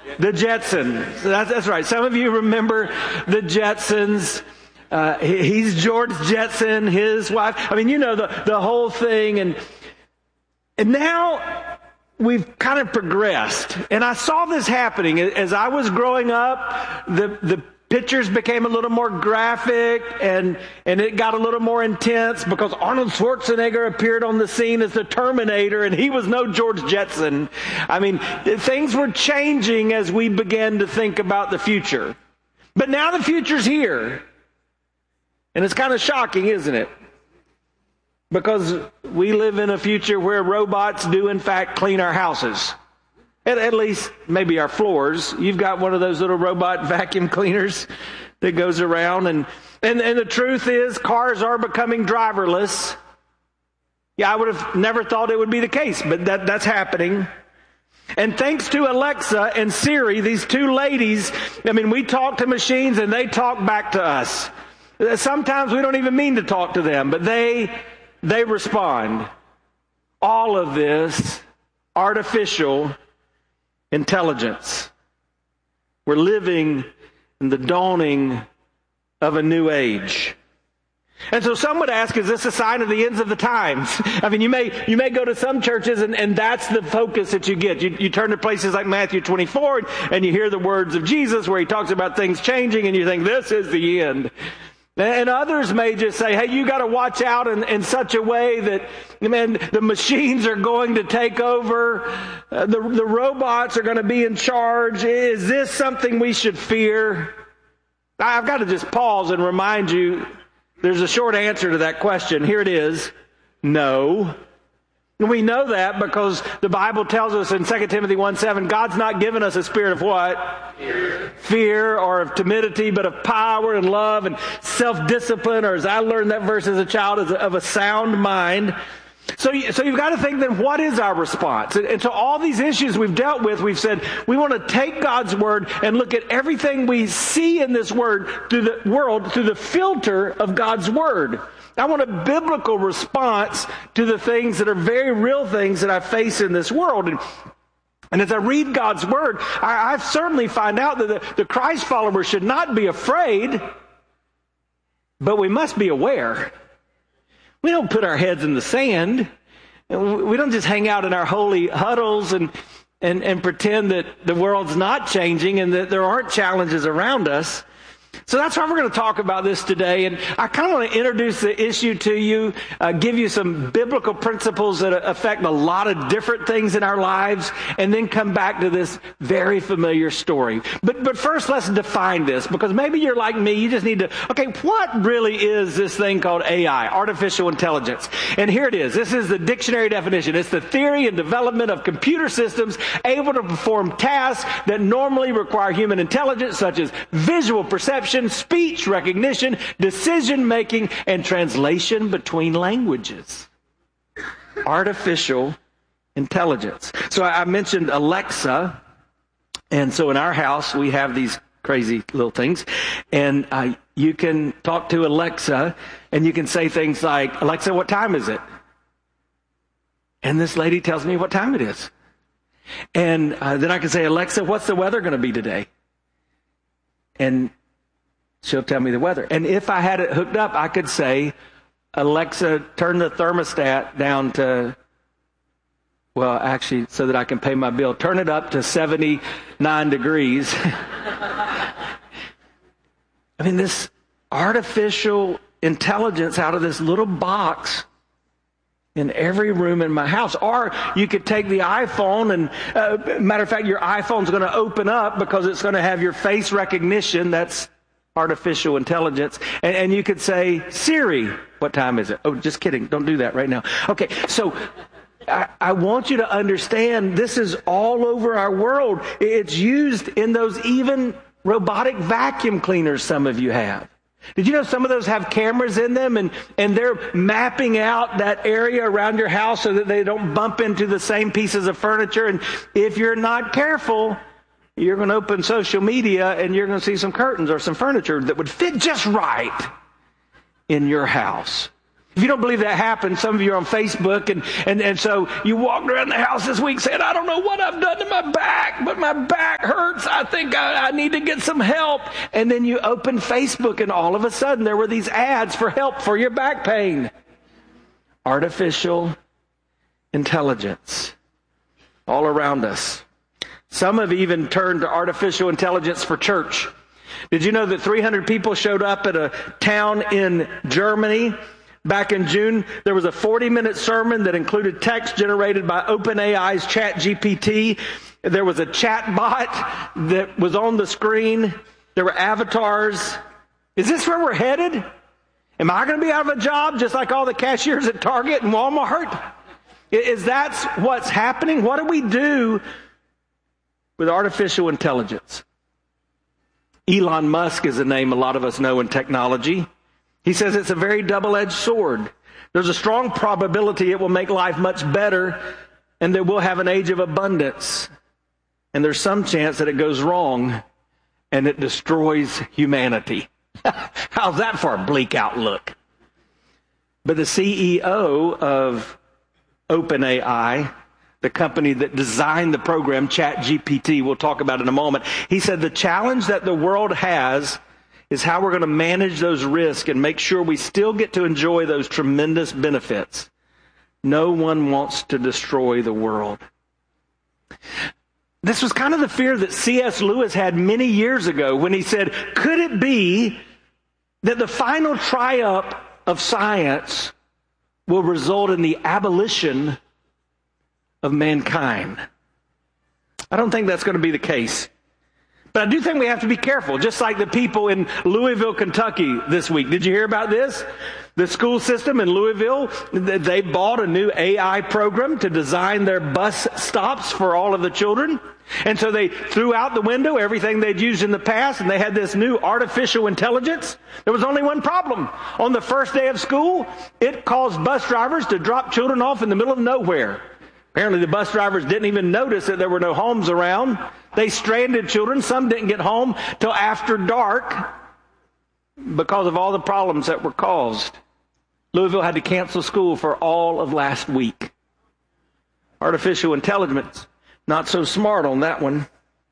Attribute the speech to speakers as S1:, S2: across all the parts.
S1: The Jetsons. That's right. Some of you remember the Jetsons. He's George Jetson, his wife. I mean, you know the whole thing. And now we've kind of progressed. And I saw this happening. As I was growing up, the pictures became a little more graphic and it got a little more intense because Arnold Schwarzenegger appeared on the scene as the Terminator and he was no George Jetson. I mean, things were changing as we began to think about the future. But now the future's here. And it's kind of shocking, isn't it? Because we live in a future where robots do in fact clean our houses. At least maybe our floors. You've got one of those little robot vacuum cleaners that goes around. And the truth is, cars are becoming driverless. Yeah, I would have never thought it would be the case, but that's happening. And thanks to Alexa and Siri, these two ladies, I mean, we talk to machines and they talk back to us. Sometimes we don't even mean to talk to them, but they respond. All of this artificial intelligence. We're living in the dawning of a new age. And so some would ask, is this a sign of the ends of the times? I mean, you may go to some churches and that's the focus that you get. You turn to places like Matthew 24 and you hear the words of Jesus where he talks about things changing and you think this is the end. And others may just say, hey, you got to watch out in such a way that, man, the machines are going to take over. The robots are going to be in charge. Is this something we should fear? I've got to just pause and remind you, there's a short answer to that question. Here it is. No. And we know that because the Bible tells us in 2 Timothy 1:7, God's not given us a spirit of what? Fear or of timidity, but of power and love and self-discipline, or as I learned that verse as a child, of a sound mind. So you've got to think then, what is our response? And so all these issues we've dealt with, we've said, we want to take God's word and look at everything we see in this word through the filter of God's word. I want a biblical response to the things that are very real things that I face in this world. And as I read God's word, I certainly find out that the Christ followers should not be afraid, but we must be aware. We don't put our heads in the sand. We don't just hang out in our holy huddles and pretend that the world's not changing and that there aren't challenges around us. So that's why we're going to talk about this today. And I kind of want to introduce the issue to you, give you some biblical principles that affect a lot of different things in our lives, and then come back to this very familiar story. But first, let's define this, because maybe you're like me, you just need to, okay, what really is this thing called AI, artificial intelligence? And here it is. This is the dictionary definition. It's the theory and development of computer systems able to perform tasks that normally require human intelligence, such as visual perception, speech recognition, decision-making, and translation between languages. Artificial intelligence. So I mentioned Alexa, and so in our house we have these crazy little things, and you can talk to Alexa, and you can say things like, Alexa, what time is it? And this lady tells me what time it is. And then I can say, Alexa, what's the weather going to be today? And she'll tell me the weather. And if I had it hooked up, I could say, Alexa, turn the thermostat down to, well, actually, so that I can pay my bill, turn it up to 79 degrees. I mean, this artificial intelligence out of this little box in every room in my house. Or you could take the iPhone and, matter of fact, your iPhone's going to open up because it's going to have your face recognition. That's artificial intelligence. And you could say, Siri, what time is it? Oh, just kidding. Don't do that right now. Okay, so I want you to understand this is all over our world. It's used in those even robotic vacuum cleaners some of you have. Did you know some of those have cameras in them and they're mapping out that area around your house so that they don't bump into the same pieces of furniture? And if you're not careful, you're going to open social media and you're going to see some curtains or some furniture that would fit just right in your house. If you don't believe that happened, some of you are on Facebook, and so you walked around the house this week saying, I don't know what I've done to my back, but my back hurts. I think I need to get some help. And then you open Facebook, and all of a sudden there were these ads for help for your back pain. Artificial intelligence all around us. Some have even turned to artificial intelligence for church. Did you know that 300 people showed up at a town in Germany back in June? There was a 40-minute sermon that included text generated by OpenAI's ChatGPT. There was a chat bot that was on the screen. There were avatars. Is this where we're headed? Am I going to be out of a job just like all the cashiers at Target and Walmart? Is that what's happening? What do we do with artificial intelligence? Elon Musk is a name a lot of us know in technology. He says it's a very double-edged sword. There's a strong probability it will make life much better and that we'll have an age of abundance. And there's some chance that it goes wrong and it destroys humanity. How's that for a bleak outlook? But the CEO of OpenAI, the company that designed the program ChatGPT, we'll talk about in a moment, he said the challenge that the world has is how we're going to manage those risks and make sure we still get to enjoy those tremendous benefits. No one wants to destroy the world. This was kind of the fear that C.S. Lewis had many years ago when he said, could it be that the final triumph of science will result in the abolition of mankind? I don't think that's going to be the case. But I do think we have to be careful, just like the people in Louisville, Kentucky this week. Did you hear about this? The school system in Louisville, they bought a new AI program to design their bus stops for all of the children. And so they threw out the window everything they'd used in the past, and they had this new artificial intelligence. There was only one problem. On the first day of school, it caused bus drivers to drop children off in the middle of nowhere. Apparently the bus drivers didn't even notice that there were no homes around. They stranded children. Some didn't get home till after dark because of all the problems that were caused. Louisville had to cancel school for all of last week. Artificial intelligence, not so smart on that one.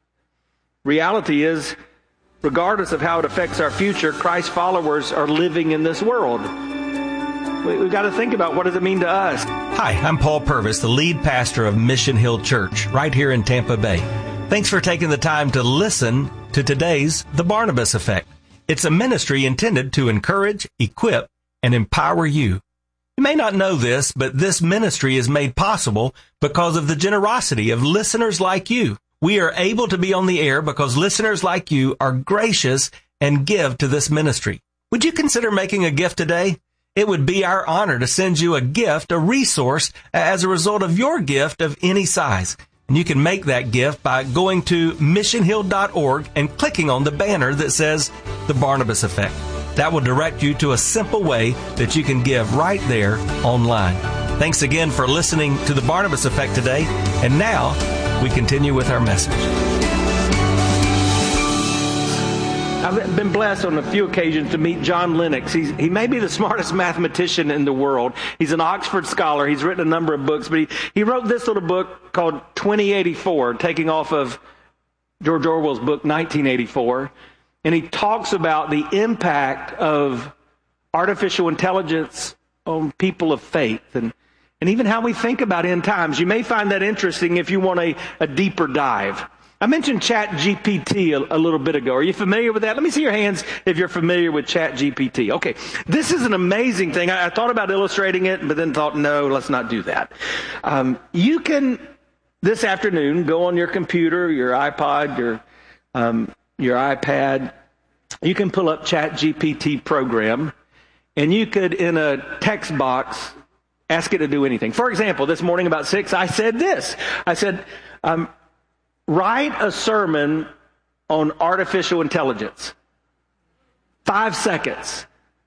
S1: Reality is, regardless of how it affects our future, Christ's followers are living in this world. We've got to think about what does it mean to us.
S2: Hi, I'm Paul Purvis, the lead pastor of Mission Hill Church right here in Tampa Bay. Thanks for taking the time to listen to today's The Barnabas Effect. It's a ministry intended to encourage, equip, and empower you. You may not know this, but this ministry is made possible because of the generosity of listeners like you. We are able to be on the air because listeners like you are gracious and give to this ministry. Would you consider making a gift today? It would be our honor to send you a gift, a resource, as a result of your gift of any size. And you can make that gift by going to missionhill.org and clicking on the banner that says The Barnabas Effect. That will direct you to a simple way that you can give right there online. Thanks again for listening to The Barnabas Effect today. And now we continue with our message.
S1: I've been blessed on a few occasions to meet John Lennox. He may be the smartest mathematician in the world. He's an Oxford scholar. He's written a number of books, but he wrote this little book called 2084, taking off of George Orwell's book 1984. And he talks about the impact of artificial intelligence on people of faith and even how we think about end times. You may find that interesting if you want a deeper dive. I mentioned ChatGPT a little bit ago. Are you familiar with that? Let me see your hands if you're familiar with ChatGPT. Okay, this is an amazing thing. I thought about illustrating it, but then thought, no, let's not do that. You can, this afternoon, go on your computer, your iPod, your iPad. You can pull up ChatGPT program, and you could, in a text box, ask it to do anything. For example, this morning about 6, I said this. I said, write a sermon on artificial intelligence. 5 seconds.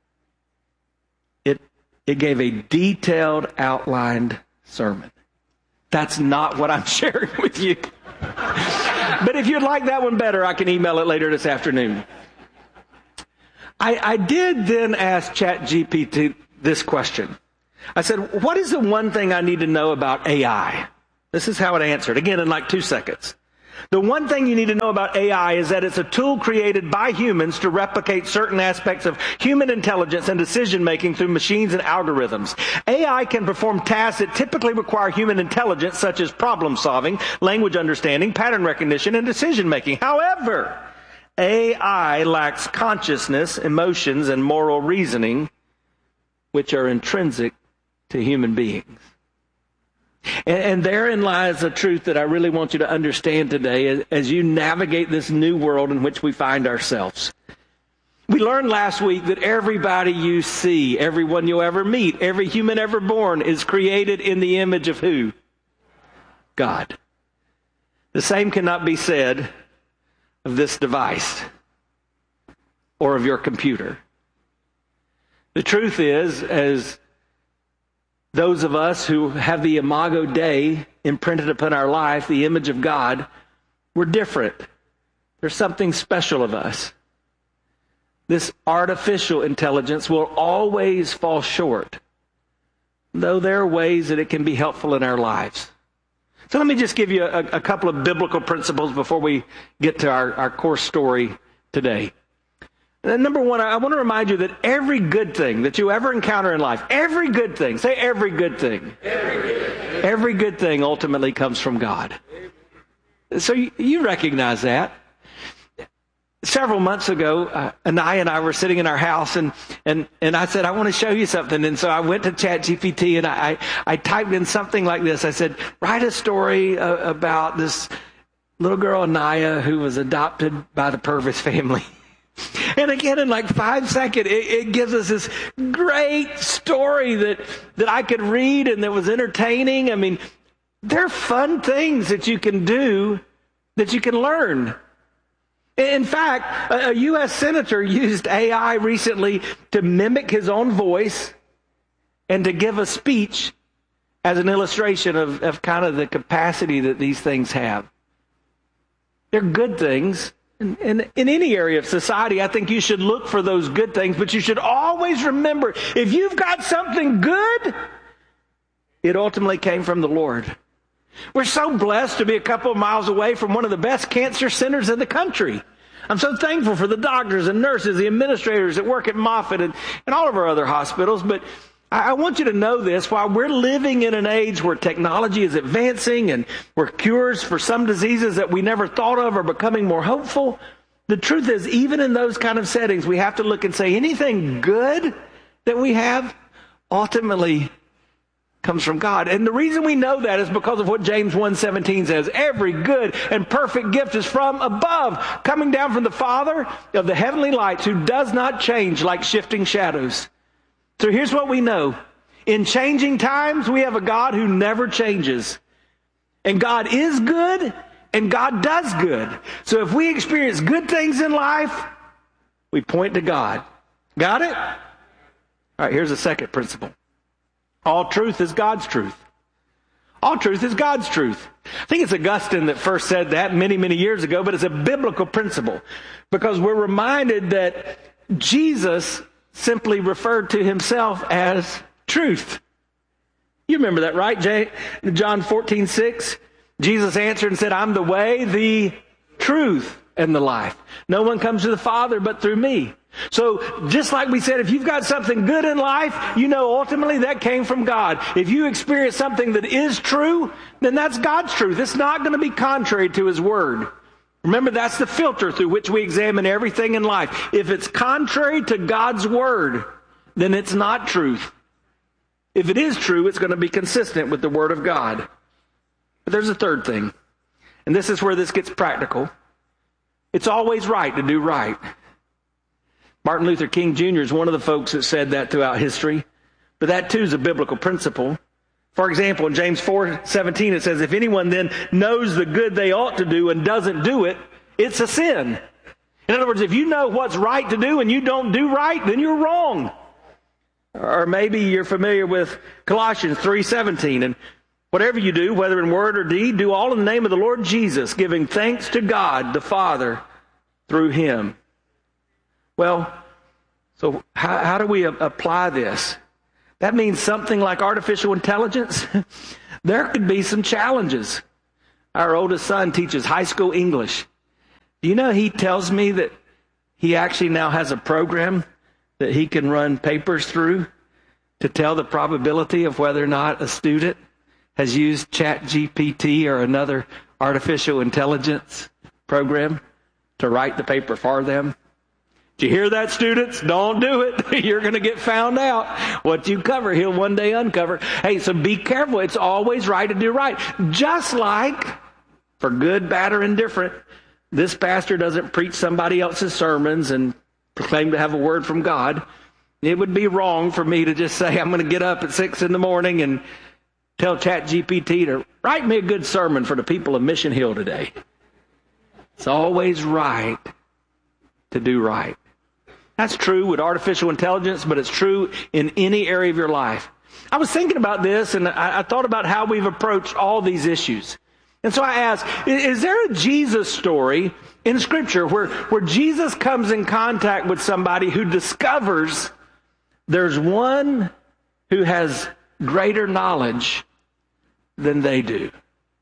S1: It gave a detailed, outlined sermon. That's not what I'm sharing with you. But if you'd like that one better, I can email it later this afternoon. I did then ask ChatGPT this question. I said, what is the one thing I need to know about AI? This is how it answered. Again, in like 2 seconds. The one thing you need to know about AI is that it's a tool created by humans to replicate certain aspects of human intelligence and decision-making through machines and algorithms. AI can perform tasks that typically require human intelligence, such as problem-solving, language understanding, pattern recognition, and decision-making. However, AI lacks consciousness, emotions, and moral reasoning, which are intrinsic to human beings. And therein lies a truth that I really want you to understand today as you navigate this new world in which we find ourselves. We learned last week that everybody you see, everyone you'll ever meet, every human ever born is created in the image of who? God. The same cannot be said of this device or of your computer. The truth is, as those of us who have the Imago Dei imprinted upon our life, the image of God, we're different. There's something special of us. This artificial intelligence will always fall short, though there are ways that it can be helpful in our lives. So let me just give you a couple of biblical principles before we get to our core story today. And number one, I want to remind you that every good thing that you ever encounter in life, every good thing, say every good thing. Every good thing ultimately comes from God. So you recognize that. Several months ago, Anaya and I were sitting in our house, and I said, I want to show you something. And so I went to ChatGPT, and I typed in something like this. I said, write a story about this little girl, Anaya, who was adopted by the Purvis family. And again, in like 5 seconds, it gives us this great story that I could read and that was entertaining. I mean, there are fun things that you can do that you can learn. In fact, a U.S. senator used AI recently to mimic his own voice and to give a speech as an illustration of kind of the capacity that these things have. They're good things. In any area of society, I think you should look for those good things, but you should always remember, if you've got something good, it ultimately came from the Lord. We're so blessed to be a couple of miles away from one of the best cancer centers in the country. I'm so thankful for the doctors and nurses, the administrators that work at Moffitt and all of our other hospitals, but I want you to know this. While we're living in an age where technology is advancing and where cures for some diseases that we never thought of are becoming more hopeful, the truth is, even in those kind of settings, we have to look and say anything good that we have ultimately comes from God. And the reason we know that is because of what James 1:17 says. Every good and perfect gift is from above, coming down from the Father of the heavenly lights, who does not change like shifting shadows. So here's what we know. In changing times, we have a God who never changes. And God is good, and God does good. So if we experience good things in life, we point to God. Got it? All right, here's the second principle. All truth is God's truth. All truth is God's truth. I think it's Augustine that first said that many, many years ago, but it's a biblical principle because we're reminded that Jesus simply referred to himself as truth. You remember that, right? John 14:6. Jesus answered and said, I'm the way, the truth, and the life. No one comes to the Father but through me. So just like we said, if you've got something good in life, you know ultimately that came from God. If you experience something that is true, then that's God's truth. It's not going to be contrary to his word. Remember, that's the filter through which we examine everything in life. If it's contrary to God's word, then it's not truth. If it is true, it's going to be consistent with the word of God. But there's a third thing, and this is where this gets practical. It's always right to do right. Martin Luther King Jr. is one of the folks that said that throughout history, but that too is a biblical principle. For example, in James 4:17, it says, if anyone then knows the good they ought to do and doesn't do it, it's a sin. In other words, if you know what's right to do and you don't do right, then you're wrong. Or maybe you're familiar with Colossians 3:17, and whatever you do, whether in word or deed, do all in the name of the Lord Jesus, giving thanks to God the Father through him. Well, so how do we apply this? That means something like artificial intelligence. There could be some challenges. Our oldest son teaches high school English. Do you know he tells me that he actually now has a program that he can run papers through to tell the probability of whether or not a student has used ChatGPT or another artificial intelligence program to write the paper for them? Did you hear that, students? Don't do it. You're going to get found out. What you cover, he'll one day uncover. Hey, so be careful. It's always right to do right. Just like, for good, bad, or indifferent, this pastor doesn't preach somebody else's sermons and proclaim to have a word from God. It would be wrong for me to just say, I'm going to get up at 6 a.m. and tell ChatGPT to write me a good sermon for the people of Mission Hill today. It's always right to do right. That's true with artificial intelligence, but it's true in any area of your life. I was thinking about this, and I thought about how we've approached all these issues. And so I asked, is there a Jesus story in Scripture where Jesus comes in contact with somebody who discovers there's one who has greater knowledge than they do?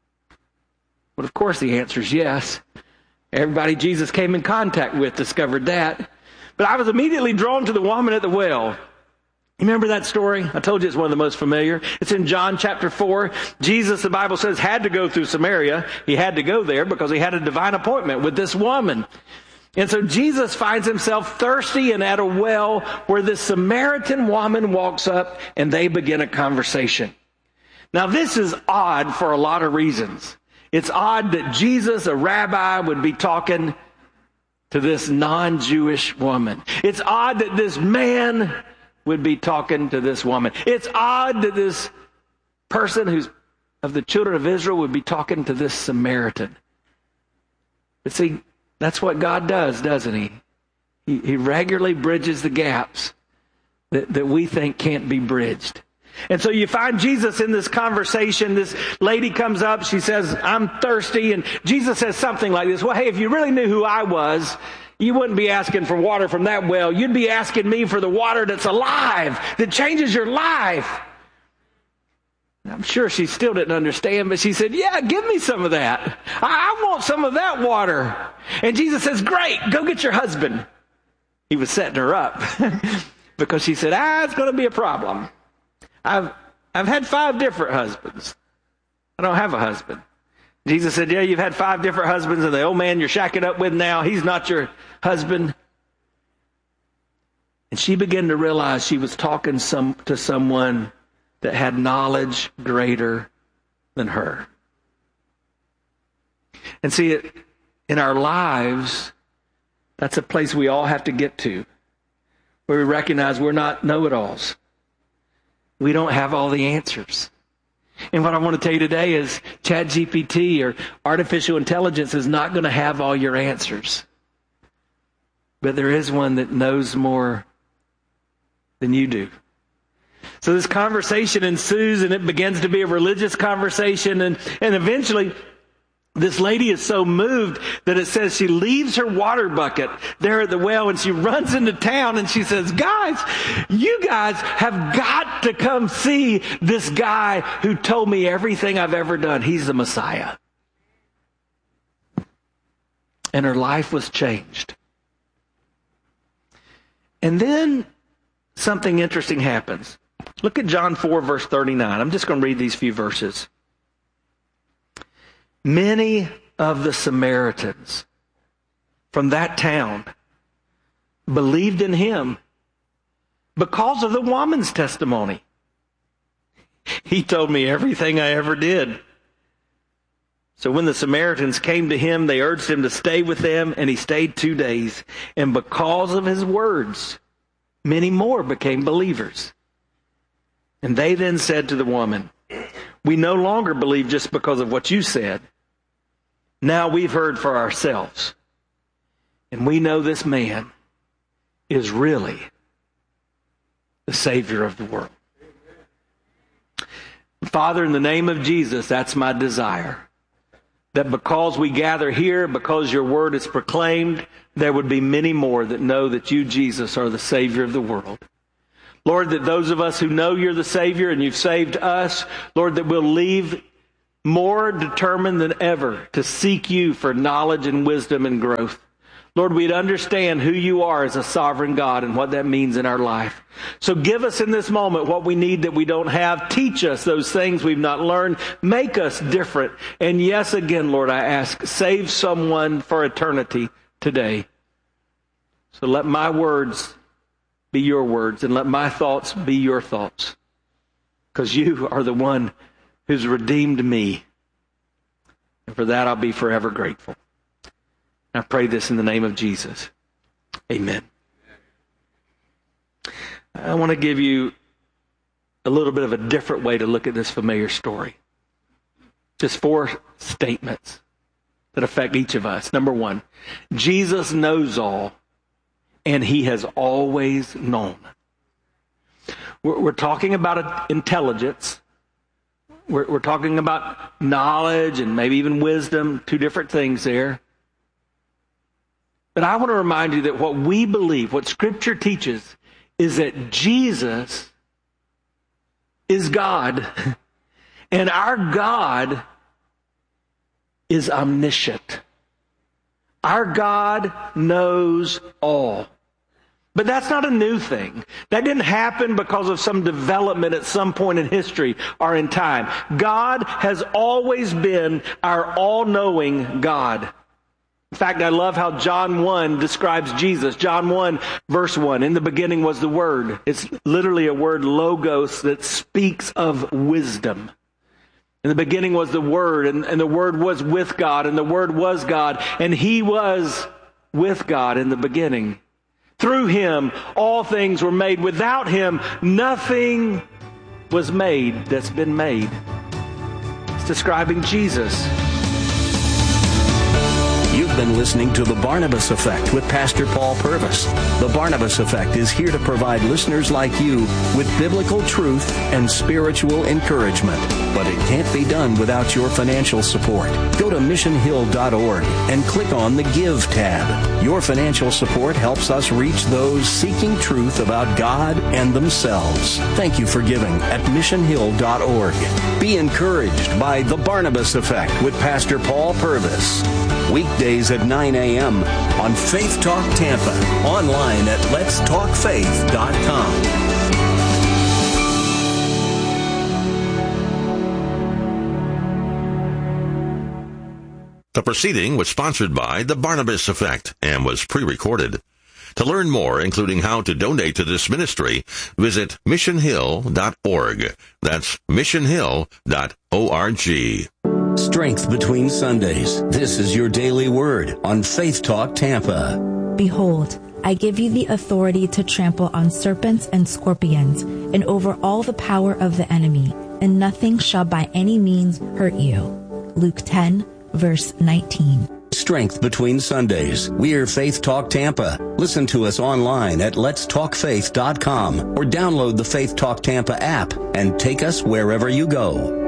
S1: Well, of course, the answer is yes. Everybody Jesus came in contact with discovered that. But I was immediately drawn to the woman at the well. You remember that story? I told you it's one of the most familiar. It's in John chapter 4. Jesus, the Bible says, had to go through Samaria. He had to go there because he had a divine appointment with this woman. And so Jesus finds himself thirsty and at a well where this Samaritan woman walks up and they begin a conversation. Now, this is odd for a lot of reasons. It's odd that Jesus, a rabbi, would be talking to this non-Jewish woman. It's odd that this man would be talking to this woman. It's odd that this person who's of the children of Israel would be talking to this Samaritan. But see, that's what God does, doesn't he? He regularly bridges the gaps that we think can't be bridged. And so you find Jesus in this conversation. This lady comes up. She says, I'm thirsty. And Jesus says something like this. Well, hey, if you really knew who I was, you wouldn't be asking for water from that well. You'd be asking me for the water that's alive, that changes your life. I'm sure she still didn't understand, but she said, yeah, give me some of that. I want some of that water. And Jesus says, great, go get your husband. He was setting her up because she said, it's going to be a problem. I've had 5 different husbands. I don't have a husband. Jesus said, yeah, you've had 5 different husbands, and the old man you're shacking up with now, he's not your husband. And she began to realize she was talking to someone that had knowledge greater than her. And see, in our lives, that's a place we all have to get to, where we recognize we're not know-it-alls. We don't have all the answers. And what I want to tell you today is ChatGPT or artificial intelligence is not going to have all your answers. But there is one that knows more than you do. So this conversation ensues, and it begins to be a religious conversation. And eventually, this lady is so moved that it says she leaves her water bucket there at the well and she runs into town and she says, guys, you guys have got to come see this guy who told me everything I've ever done. He's the Messiah. And her life was changed. And then something interesting happens. Look at John 4, verse 39. I'm just going to read these few verses. Many of the Samaritans from that town believed in him because of the woman's testimony. He told me everything I ever did. So when the Samaritans came to him, they urged him to stay with them, and he stayed 2 days. And because of his words, many more became believers. And they then said to the woman, we no longer believe just because of what you said. Now we've heard for ourselves. And we know this man is really the Savior of the world. Father, in the name of Jesus, that's my desire. That because we gather here, because your word is proclaimed, there would be many more that know that you, Jesus, are the Savior of the world. Lord, that those of us who know you're the Savior and you've saved us, Lord, that we'll leave more determined than ever to seek you for knowledge and wisdom and growth. Lord, we'd understand who you are as a sovereign God and what that means in our life. So give us in this moment what we need that we don't have. Teach us those things we've not learned. Make us different. And yes, again, Lord, I ask, save someone for eternity today. So let my words be your words and let my thoughts be your thoughts. Because you are the one who's redeemed me. And for that, I'll be forever grateful. I pray this in the name of Jesus. Amen. I want to give you a little bit of a different way to look at this familiar story. Just 4 statements that affect each of us. Number 1, Jesus knows all, and he has always known. We're talking about intelligence. We're talking about knowledge and maybe even wisdom, 2 different things there. But I want to remind you that what we believe, what Scripture teaches, is that Jesus is God. And our God is omniscient. Our God knows all. But that's not a new thing. That didn't happen because of some development at some point in history or in time. God has always been our all-knowing God. In fact, I love how John 1 describes Jesus. John 1, verse 1, in the beginning was the Word. It's literally a word, logos, that speaks of wisdom. In the beginning was the Word, and the Word was with God, and the Word was God, and he was with God in the beginning. Through him, all things were made. Without him, nothing was made that's been made. It's describing Jesus.
S3: You've been listening to The Barnabas Effect with Pastor Paul Purvis. The Barnabas Effect is here to provide listeners like you with biblical truth and spiritual encouragement. But it can't be done without your financial support. Go to missionhill.org and click on the Give tab. Your financial support helps us reach those seeking truth about God and themselves. Thank you for giving at missionhill.org. Be encouraged by The Barnabas Effect with Pastor Paul Purvis. Weekdays at 9 a.m. on Faith Talk Tampa. Online at letstalkfaith.com.
S4: The proceeding was sponsored by The Barnabas Effect and was pre-recorded. To learn more, including how to donate to this ministry, visit missionhill.org. That's missionhill.org.
S3: Strength between Sundays. This is your daily word on Faith Talk Tampa.
S5: Behold, I give you the authority to trample on serpents and scorpions and over all the power of the enemy, and nothing shall by any means hurt you. Luke 10, verse 19.
S3: Strength between Sundays. We're Faith Talk Tampa. Listen to us online at letstalkfaith.com or download the Faith Talk Tampa app and take us wherever you go.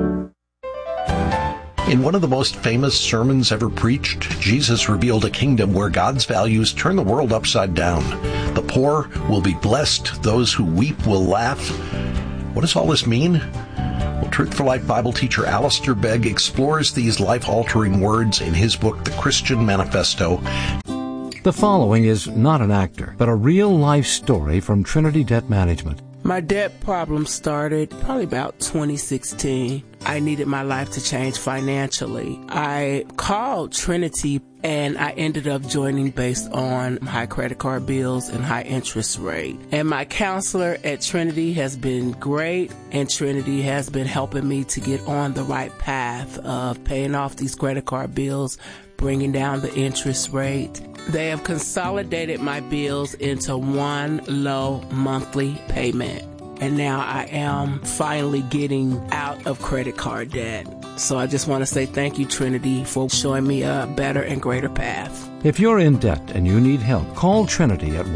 S6: In one of the most famous sermons ever preached, Jesus revealed a kingdom where God's values turn the world upside down. The poor will be blessed. Those who weep will laugh. What does all this mean? Well, Truth for Life Bible teacher Alistair Begg explores these life-altering words in his book, The Christian Manifesto.
S7: The following is not an actor, but a real-life story from Trinity Debt Management.
S8: My debt problem started probably about 2016. I needed my life to change financially. I called Trinity and I ended up joining based on high credit card bills and high interest rate. And my counselor at Trinity has been great, and Trinity has been helping me to get on the right path of paying off these credit card bills, bringing down the interest rate. They have consolidated my bills into one low monthly payment. And now I am finally getting out of credit card debt. So I just want to say thank you, Trinity, for showing me a better and greater path.
S7: If you're in debt and you need help, call Trinity at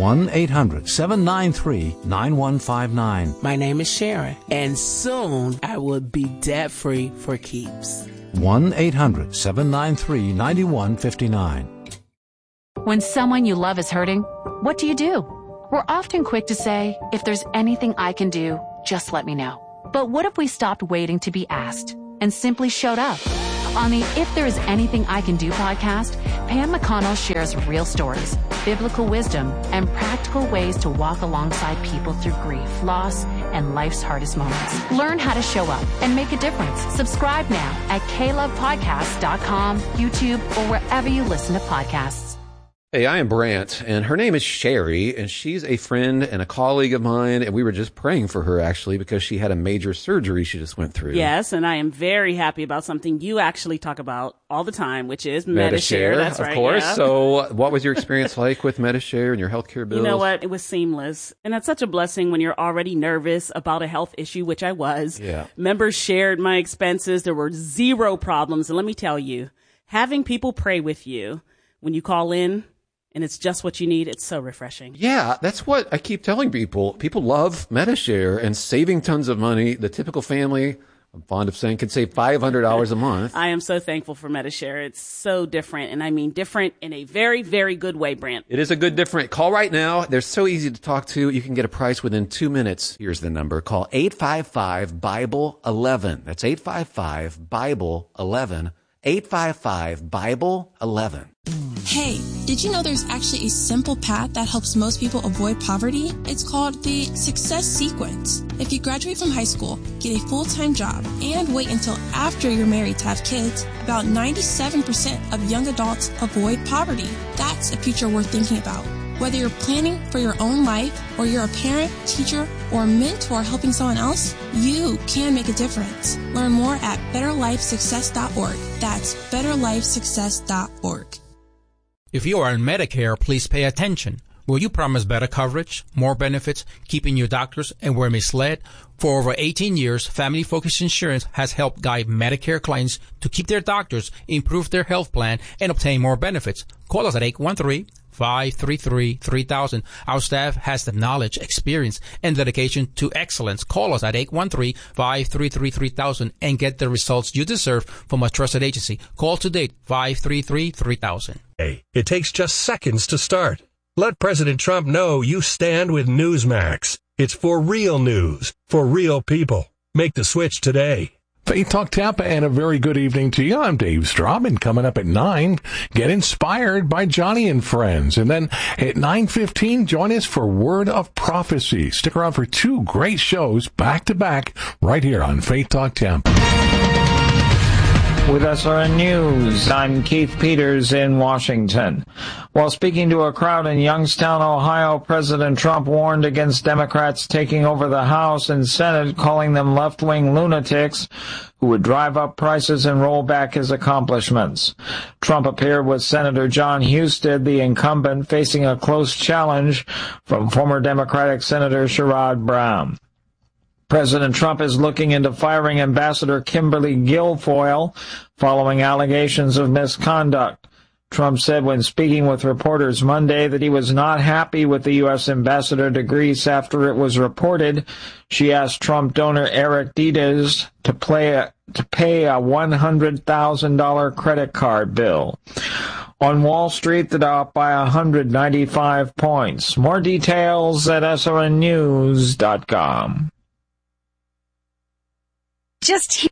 S7: 1-800-793-9159.
S8: My name is Sharon, and soon I will be debt-free for keeps.
S7: 1-800-793-9159.
S9: When someone you love is hurting, what do? We're often quick to say, if there's anything I can do, just let me know. But what if we stopped waiting to be asked and simply showed up? On the If There Is Anything I Can Do podcast, Pam McConnell shares real stories, biblical wisdom, and practical ways to walk alongside people through grief, loss, and life's hardest moments. Learn how to show up and make a difference. Subscribe now at KLovePodcast.com, YouTube, or wherever you listen to podcasts.
S7: Hey, I am Brant, and her name is Sherry, and she's a friend and a colleague of mine, and we were just praying for her, actually, because she had a major surgery she just went through.
S10: Yes, and I am very happy about something you actually talk about all the time, which is Medi-Share. That's right,
S7: of course.
S10: Yeah.
S7: So what was your experience like with Medi-Share and your healthcare bills?
S10: You know what? It was seamless. And that's such a blessing when you're already nervous about a health issue, which I was.
S7: Yeah.
S10: Members shared my expenses. There were zero problems. And let me tell you, having people pray with you when you call in, and it's just what you need, it's so refreshing.
S7: Yeah, that's what I keep telling people. People love Medi-Share and saving tons of money. The typical family, I'm fond of saying, can save $500 a month.
S10: I am so thankful for Medi-Share. It's so different, and I mean different in a very, very good way, Brant.
S7: It is a good different. Call right now. They're so easy to talk to. You can get a price within 2 minutes. Here's the number. Call 855-BIBLE-11. That's 855-BIBLE-11. 855-BIBLE-11.
S11: Hey, did you know there's actually a simple path that helps most people avoid poverty? It's called the Success Sequence. If you graduate from high school, get a full-time job, and wait until after you're married to have kids, about 97% of young adults avoid poverty. That's a future worth thinking about. Whether you're planning for your own life, or you're a parent, teacher, or a mentor helping someone else, you can make a difference. Learn more at betterlifesuccess.org. That's betterlifesuccess.org.
S12: If you are on Medicare, please pay attention. Will you promise better coverage, more benefits, keeping your doctors, and were misled? For over 18 years, Family Focus Insurance has helped guide Medicare clients to keep their doctors, improve their health plan, and obtain more benefits. Call us at 813-533-3000. Our staff has the knowledge, experience, and dedication to excellence. Call us at 813-533-3000 and get the results you deserve from a trusted agency. Call today, 533-3000.
S13: It takes just seconds to start. Let President Trump know you stand with Newsmax. It's for real news, for real people. Make the switch today.
S14: Faith Talk Tampa, and a very good evening to you. I'm Dave Straub, and coming up at 9, get inspired by Johnny and Friends. And then at 9:15, join us for Word of Prophecy. Stick around for 2 great shows back to back right here on Faith Talk Tampa.
S15: With SRN News, I'm Keith Peters in Washington. While speaking to a crowd in Youngstown, Ohio, President Trump warned against Democrats taking over the House and Senate, calling them left-wing lunatics who would drive up prices and roll back his accomplishments. Trump appeared with Senator John Husted, the incumbent, facing a close challenge from former Democratic Senator Sherrod Brown. President Trump is looking into firing Ambassador Kimberly Guilfoyle following allegations of misconduct. Trump said when speaking with reporters Monday that he was not happy with the U.S. ambassador to Greece after it was reported she asked Trump donor Eric Dides to pay a $100,000 credit card bill. On Wall Street, the Dow up by 195 points. More details at srnnews.com.
S16: Just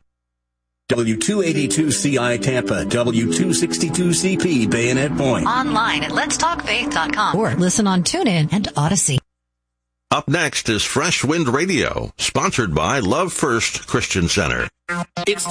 S16: W282CI Tampa, W262CP Bayonet Point.
S17: Online at letstalkfaith.com.
S18: Or listen on TuneIn and Odyssey.
S4: Up next is Fresh Wind Radio, sponsored by Love First Christian Center.
S3: It's